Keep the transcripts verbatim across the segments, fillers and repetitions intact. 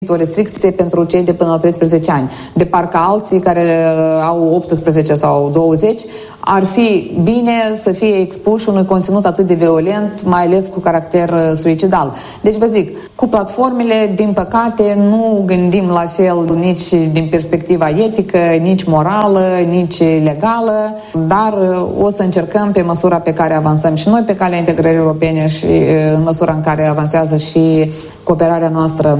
o restricție pentru cei de până la treisprezece ani. De parcă alții care au optsprezece sau douăzeci ar fi bine să fie expuși unui conținut atât de violent, mai ales cu caracter suicidal. Deci vă zic, cu platformele, din păcate, nu gândim la fel nici din perspectiva etică, nici morală, nici legală, dar o să încercăm pe măsura pe care avansăm și noi pe calea integrării europene și în măsura în care avansează și cooperarea noastră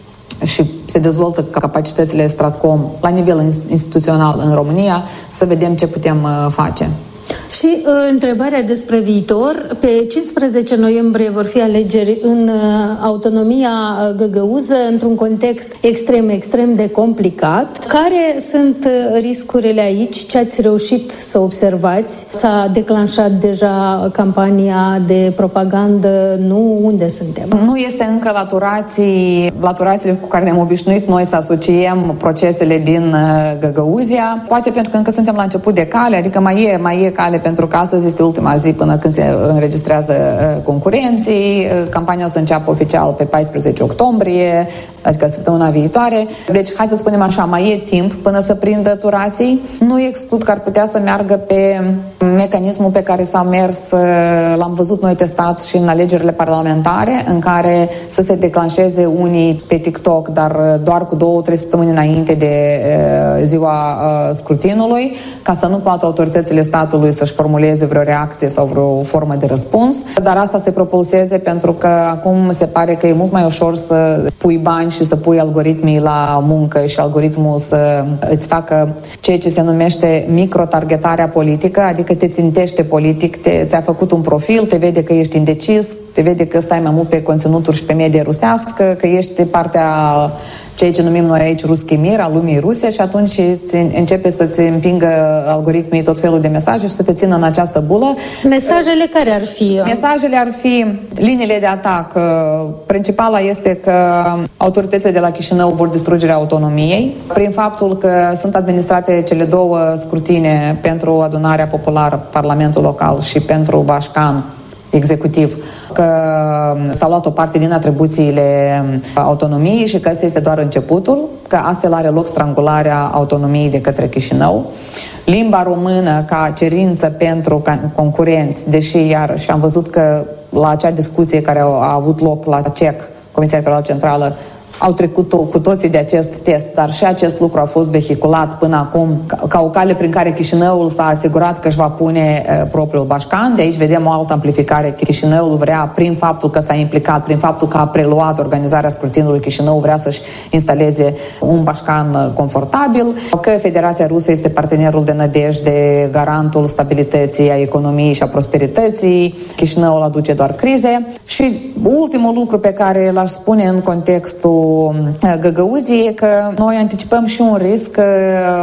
și se dezvoltă capacitățile Stratcom la nivel instituțional în România, să vedem ce putem face. Și uh, întrebarea despre viitor. Pe cincisprezece noiembrie vor fi alegeri în uh, autonomia găgăuză, într-un context extrem, extrem de complicat. Care sunt uh, riscurile aici? Ce ați reușit să observați? S-a declanșat deja campania de propagandă? Nu? Unde suntem? Nu este încă laturații, laturațiile cu care ne-am obișnuit noi să asociem procesele din uh, Găgăuzia. Poate pentru că încă suntem la început de cale, adică mai e, mai e cale, pentru că astăzi este ultima zi până când se înregistrează uh, concurenții. Uh, campania o să înceapă oficial pe paisprezece octombrie, adică săptămâna viitoare. Deci, hai să spunem așa, mai e timp până să prindă turații. Nu exclud că ar putea să meargă pe mecanismul pe care s-a mers, uh, l-am văzut noi testat și în alegerile parlamentare, în care să se declanșeze unii pe TikTok, dar doar cu două, trei săptămâni înainte de uh, ziua uh, scrutinului, ca să nu poată autoritățile statului să-și formuleze vreo reacție sau vreo formă de răspuns, dar asta se propulseze pentru că acum se pare că e mult mai ușor să pui bani și să pui algoritmii la muncă și algoritmul să îți facă ceea ce se numește microtargetarea politică, adică te țintește politic, te, ți-a făcut un profil, te vede că ești indecis, te vede că stai mai mult pe conținuturi și pe medie rusească, că ești partea ceea ce numim noi aici ruschi mir, al lumii ruse, și atunci începe să-ți împingă algoritmii tot felul de mesaje și să te țină în această bulă. Mesajele care ar fi? Mesajele ar fi liniile de atac. Principala este că autoritățile de la Chișinău vor distrugerea autonomiei prin faptul că sunt administrate cele două scrutine pentru adunarea populară, Parlamentul local, și pentru Bașcan, executiv, că s-a luat o parte din atribuțiile autonomiei și că asta este doar începutul, că astfel are loc strangularea autonomiei de către Chișinău. Limba română ca cerință pentru concurenți, deși iarăși am văzut că la acea discuție care a avut loc la C E C, Comisia Electorală Centrală, au trecut cu toții de acest test, dar și acest lucru a fost vehiculat până acum ca, ca o cale prin care Chișinăul s-a asigurat că își va pune uh, propriul Bașcan. De aici vedem o altă amplificare. Chișinăul vrea, prin faptul că s-a implicat, prin faptul că a preluat organizarea scrutinului, Chișinăul vrea să-și instaleze un Bașcan confortabil, că Federația Rusă este partenerul de nădejde, garantul stabilității, a economiei și a prosperității. Chișinăul aduce doar crize. Și ultimul lucru pe care l-aș spune în contextul Găgăuzii e că noi anticipăm și un risc că,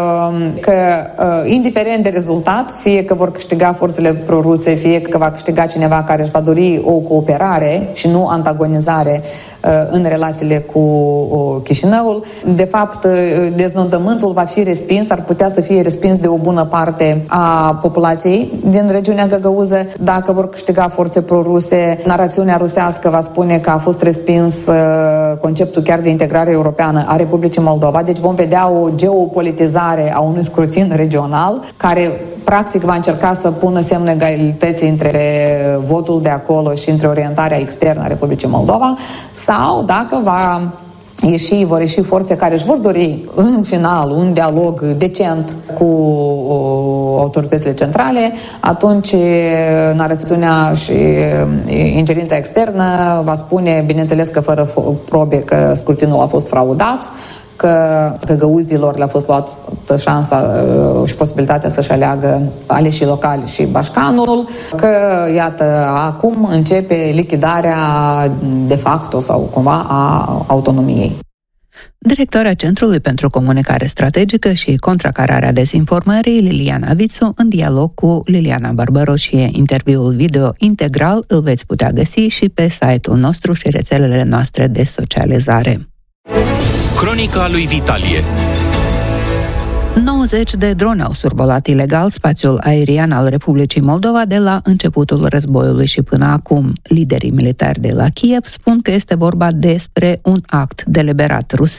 că indiferent de rezultat, fie că vor câștiga forțele proruse, fie că va câștiga cineva care își va dori o cooperare și nu antagonizare în relațiile cu Chișinăul, de fapt deznodământul va fi respins, ar putea să fie respins de o bună parte a populației din regiunea Găgăuză. Dacă vor câștiga forțe proruse, narațiunea rusească va spune că a fost respins conceptul chiar de integrare europeană a Republicii Moldova. Deci vom vedea o geopolitizare a unui scrutin regional care practic va încerca să pună semnul egalității între votul de acolo și între orientarea externă a Republicii Moldova, sau dacă va ieși, vor ieși forțe care își vor dori în final un dialog decent cu autoritățile centrale, atunci narațiunea și ingerința externă va spune, bineînțeles că fără probe, că scrutinul a fost fraudat, că găgăuzilor le-a fost luată șansa și posibilitatea să-și aleagă aleșii locali și Bașcanul, că, iată, acum începe lichidarea de facto sau cumva a autonomiei. Directoarea Centrului pentru Comunicare Strategică și Contracararea Dezinformării, Liliana Vițu, în dialog cu Liliana Barbaroșie. Interviul video integral îl veți putea găsi și pe site-ul nostru și rețelele noastre de socializare. Cronica lui Vitalie. nouăzeci de drone au survolat ilegal spațiul aerian al Republicii Moldova de la începutul războiului și până acum. Liderii militari de la Kiev spun că este vorba despre un act deliberat rusesc